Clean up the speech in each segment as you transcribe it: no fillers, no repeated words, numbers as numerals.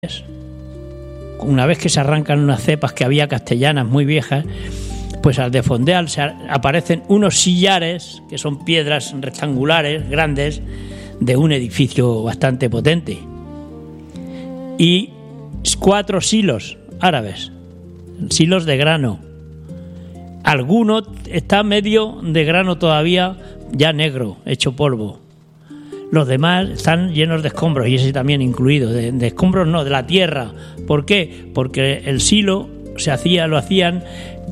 una vez que se arrancan unas cepas que había castellanas muy viejas, pues al desfondear aparecen unos sillares, que son piedras rectangulares, grandes, de un edificio bastante potente. Y 4 silos árabes, silos de grano. Alguno está medio de grano todavía, ya negro, hecho polvo. Los demás están llenos de escombros, y ese también incluido. De escombros no, de la tierra. ¿Por qué? Porque el silo lo hacían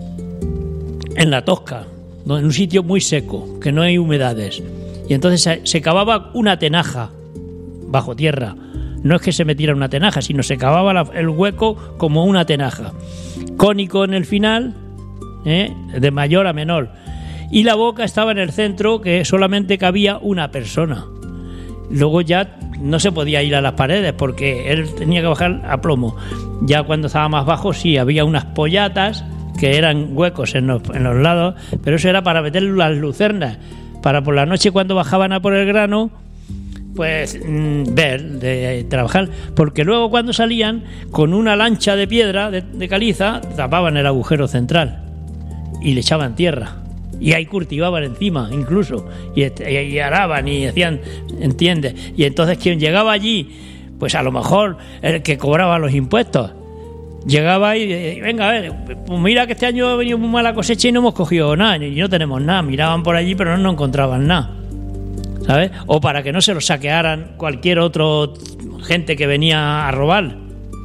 en la tosca, en un sitio muy seco, que no hay humedades. Y entonces se cavaba una tenaja bajo tierra. No es que se metiera una tenaja, sino se cavaba el hueco como una tenaja. Cónico en el final, de mayor a menor. Y la boca estaba en el centro, que solamente cabía una persona. Luego ya no se podía ir a las paredes porque él tenía que bajar a plomo. Ya cuando estaba más bajo sí había unas pollatas que eran huecos en los lados, pero eso era para meter las lucernas, para por la noche cuando bajaban a por el grano, pues ver, trabajar, porque luego cuando salían con una lancha de piedra, de caliza, tapaban el agujero central y le echaban tierra. Y ahí cultivaban encima, incluso, y araban y hacían, ¿entiendes? Y entonces quien llegaba allí, pues a lo mejor el que cobraba los impuestos, llegaba y venga, a ver, pues mira que este año ha venido muy mala cosecha y no hemos cogido nada, y no tenemos nada. Miraban por allí pero no encontraban nada, ¿sabes? O para que no se lo saquearan cualquier otro gente que venía a robar.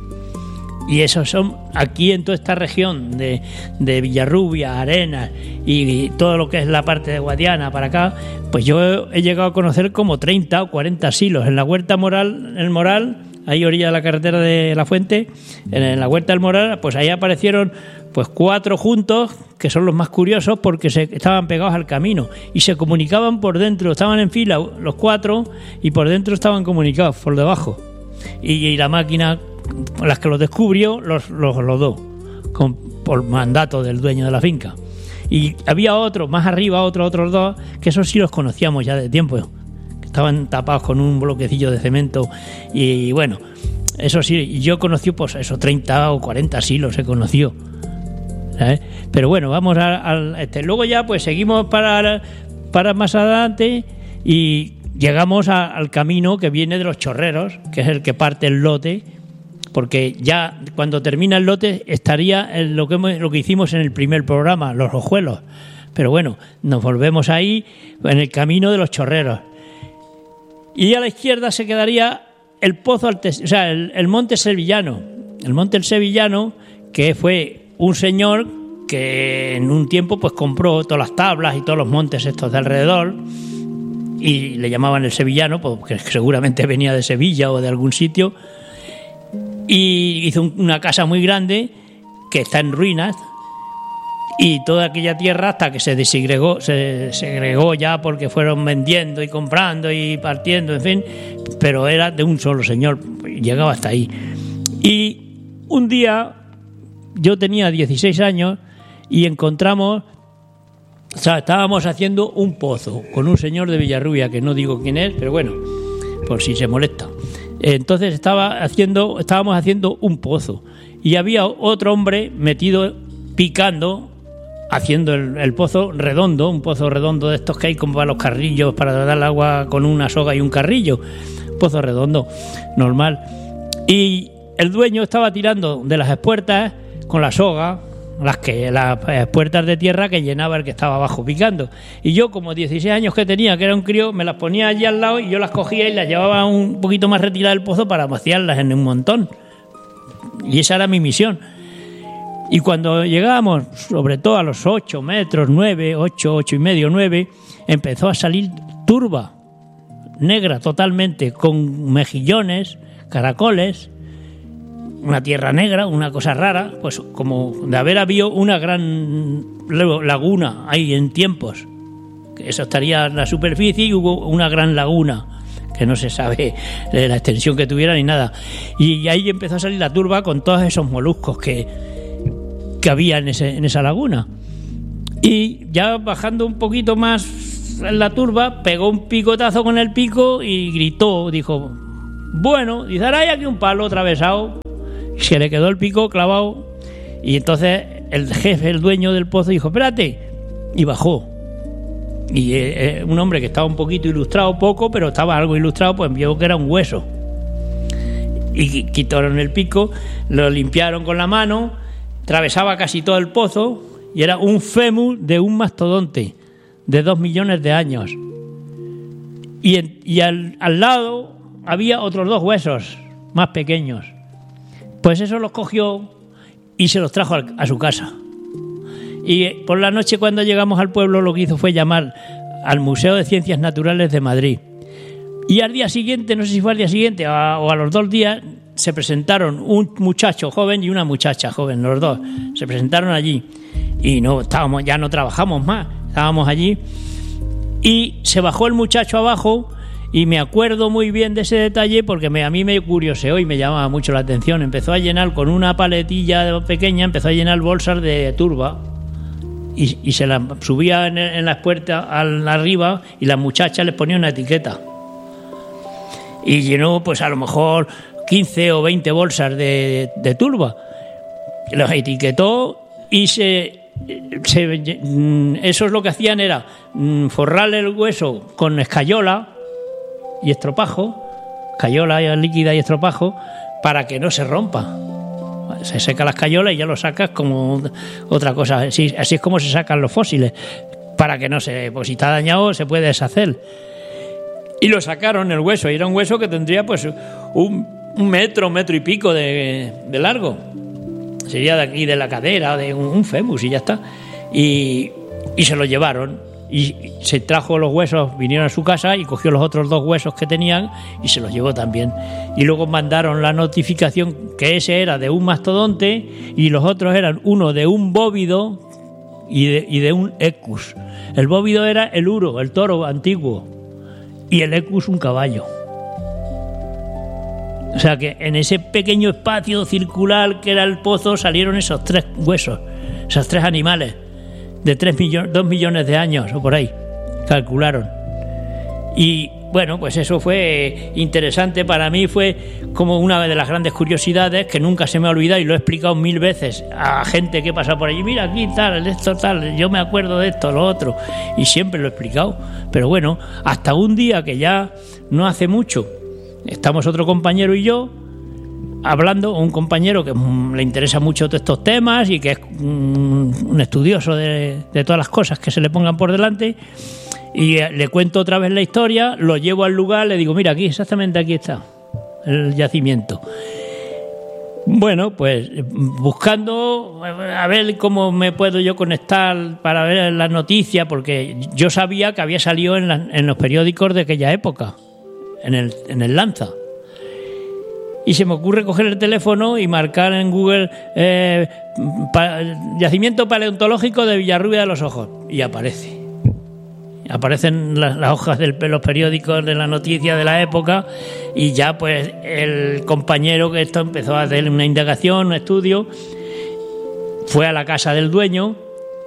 Y esos son aquí en toda esta región de Villarrubia, Arenas y todo lo que es la parte de Guadiana para acá, pues yo he llegado a conocer como 30 o 40 silos. En la Huerta Moral, el Moral, ahí orilla de la carretera de La Fuente, en la Huerta del Moral, pues ahí aparecieron pues 4 juntos, que son los más curiosos porque estaban pegados al camino y se comunicaban por dentro, estaban en fila los 4 y por dentro estaban comunicados por debajo. Y la máquina, las que los descubrió, los rodó por mandato del dueño de la finca. Y había otros más arriba, otros 2, que esos sí los conocíamos ya de tiempo, que estaban tapados con un bloquecillo de cemento. Y bueno, eso sí, yo conocí pues esos 30 o 40 silos he conocido, ¿sabes? Pero bueno, vamos al luego ya pues seguimos para más adelante y llegamos al camino que viene de los Chorreros, que es el que parte el lote, porque ya cuando termina el lote estaría lo que hicimos en el primer programa, los Ojuelos. Pero bueno, nos volvemos ahí en el camino de los Chorreros. Y a la izquierda se quedaría el pozo, el Monte Sevillano. El Monte Sevillano, que fue un señor que en un tiempo pues compró todas las tablas y todos los montes estos de alrededor, y le llamaban el Sevillano, porque seguramente venía de Sevilla o de algún sitio, y hizo una casa muy grande que está en ruinas, y toda aquella tierra hasta que se segregó ya porque fueron vendiendo y comprando y partiendo, en fin, pero era de un solo señor, llegaba hasta ahí. Y un día yo tenía 16 años y encontramos, estábamos haciendo un pozo con un señor de Villarrubia, que no digo quién es, pero bueno, por si se molesta. Entonces estábamos haciendo un pozo y había otro hombre metido picando, haciendo el pozo redondo, un pozo redondo de estos que hay como para los carrillos, para dar el agua con una soga y un carrillo, pozo redondo, normal. Y el dueño estaba tirando de las espuertas con la soga, las puertas de tierra que llenaba el que estaba abajo picando. Y yo, como 16 años que tenía, que era un crío, me las ponía allí al lado y yo las cogía y las llevaba un poquito más retiradas del pozo para vaciarlas en un montón. Y esa era mi misión. Y cuando llegábamos, sobre todo a los 8 metros, 9, 8 y medio, 9, empezó a salir turba negra totalmente, con mejillones, caracoles, una tierra negra, una cosa rara, pues como de haber habido una gran laguna ahí en tiempos, que eso estaría en la superficie y hubo una gran laguna que no se sabe la extensión que tuviera ni nada, y ahí empezó a salir la turba con todos esos moluscos que había en esa laguna. Y ya bajando un poquito más en la turba, pegó un picotazo con el pico y gritó, dijo: Bueno, dice, ahora hay aquí un palo atravesado, se le quedó el pico clavado, y entonces el jefe, el dueño del pozo, dijo, espérate, y bajó. Y un hombre que estaba un poquito ilustrado, poco, pero estaba algo ilustrado, pues vio que era un hueso. Y quitaron el pico, lo limpiaron con la mano, atravesaba casi todo el pozo, y era un fémur de un mastodonte de 2 millones de años. Y al lado había otros 2 huesos más pequeños. Pues eso los cogió y se los trajo a su casa. Y por la noche, cuando llegamos al pueblo, lo que hizo fue llamar al Museo de Ciencias Naturales de Madrid. Y al día siguiente, no sé si fue al día siguiente o a los 2 días, se presentaron un muchacho joven y una muchacha joven, los 2. Se presentaron allí y ya no trabajamos más, estábamos allí. Y se bajó el muchacho abajo y me acuerdo muy bien de ese detalle porque a mí me curioseó y me llamaba mucho la atención. Empezó a llenar con una paletilla pequeña, empezó a llenar bolsas de turba. Y se las subía en las puertas arriba y las muchachas les ponían una etiqueta. Y llenó, pues a lo mejor 15 o 20 bolsas de turba. Los etiquetó y eso es lo que hacían, era forrarle el hueso con escayola y estropajo, escayola líquida y estropajo, para que no se rompa. Se seca la escayola y ya lo sacas como otra cosa. Así es como se sacan los fósiles, para que no se... Pues si está dañado se puede deshacer. Y lo sacaron el hueso, y era un hueso que tendría pues un metro y pico de largo. Sería de aquí de la cadera, de un fémur, y ya está. Y se lo llevaron. Y se trajo los huesos, vinieron a su casa y cogió los otros 2 huesos que tenían y se los llevó también. Y luego mandaron la notificación que ese era de un mastodonte y los otros eran uno de un bóvido y de un equus. El bóvido era el uro, el toro antiguo, y el equus un caballo. O sea que en ese pequeño espacio circular que era el pozo salieron esos 3 huesos, esos 3 animales de 2 millones de años o por ahí, calcularon. Y bueno, pues eso fue interesante para mí, fue como una de las grandes curiosidades que nunca se me ha olvidado y lo he explicado 1000 veces a gente que pasa por allí. Mira aquí tal, esto tal, yo me acuerdo de esto, lo otro, y siempre lo he explicado. Pero bueno, hasta un día que ya no hace mucho, estamos otro compañero y yo hablando, un compañero que le interesa mucho todos estos temas y que es un estudioso de todas las cosas que se le pongan por delante, y le cuento otra vez la historia, lo llevo al lugar, le digo, mira, aquí, exactamente aquí está el yacimiento. Bueno, pues buscando a ver cómo me puedo yo conectar para ver las noticias, porque yo sabía que había salido en los periódicos de aquella época, en el Lanza. Y se me ocurre coger el teléfono y marcar en Google yacimiento paleontológico de Villarrubia de los Ojos. Y aparecen las hojas de los periódicos de la noticia de la época, y ya pues el compañero que esto empezó a hacer una indagación, un estudio, fue a la casa del dueño,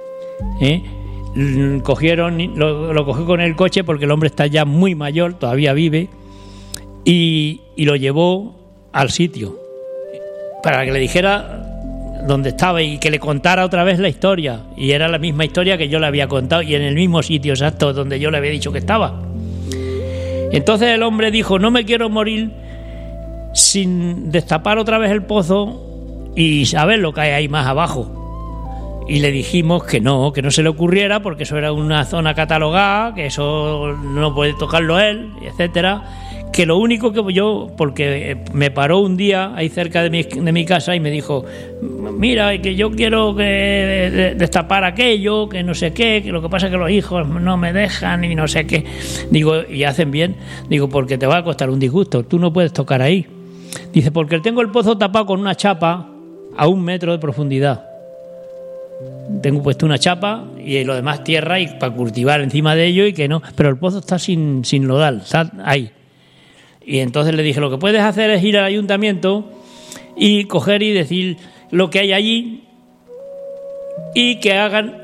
lo cogió con el coche porque el hombre está ya muy mayor, todavía vive, y lo llevó al sitio para que le dijera dónde estaba y que le contara otra vez la historia, y era la misma historia que yo le había contado y en el mismo sitio exacto donde yo le había dicho que estaba. Entonces el hombre dijo, no me quiero morir sin destapar otra vez el pozo y saber lo que hay ahí más abajo. Y le dijimos que no se le ocurriera, porque eso era una zona catalogada, que eso no puede tocarlo él, etcétera. Que lo único que yo, porque me paró un día ahí cerca de mi casa y me dijo, mira, que yo quiero que destapar aquello, que no sé qué, que lo que pasa es que los hijos no me dejan y no sé qué. Digo, y hacen bien, digo, porque te va a costar un disgusto, tú no puedes tocar ahí. Dice, porque tengo el pozo tapado con una chapa a 1 metro de profundidad. Tengo puesto una chapa y lo demás tierra, y para cultivar encima de ello, y que no, pero el pozo está sin lodal, está ahí. Y entonces le dije, lo que puedes hacer es ir al ayuntamiento y coger y decir lo que hay allí, y que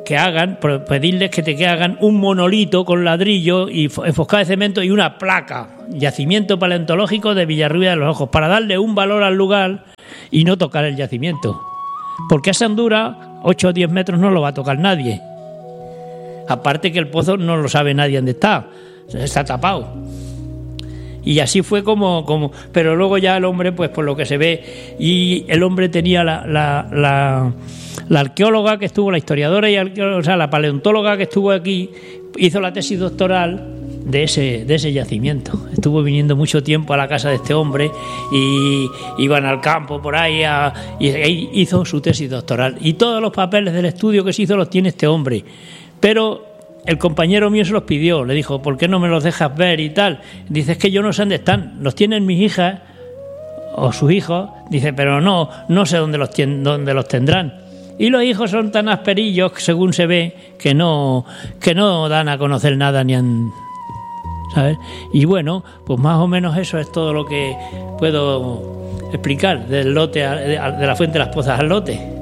hagan, pedirles que hagan un monolito con ladrillo y enfoscado de cemento y una placa, yacimiento paleontológico de Villarrubia de los Ojos, para darle un valor al lugar y no tocar el yacimiento. Porque esa hondura, 8 o 10 metros, no lo va a tocar nadie. Aparte que el pozo no lo sabe nadie dónde está tapado. Y así fue como pero luego ya el hombre, pues por lo que se ve, y el hombre tenía la arqueóloga que estuvo, la historiadora y la paleontóloga que estuvo aquí, hizo la tesis doctoral de ese yacimiento. Estuvo viniendo mucho tiempo a la casa de este hombre y iban al campo por ahí y hizo su tesis doctoral. Y todos los papeles del estudio que se hizo los tiene este hombre. Pero el compañero mío se los pidió, le dijo, ¿por qué no me los dejas ver y tal? Dice, es que yo no sé dónde están, los tienen mis hijas o sus hijos. Dice, pero no sé dónde los tendrán. Y los hijos son tan asperillos, según se ve, que no dan a conocer nada ni han... ¿sabes? Y bueno, pues más o menos eso es todo lo que puedo explicar del lote, de la Fuente de las Pozas al lote.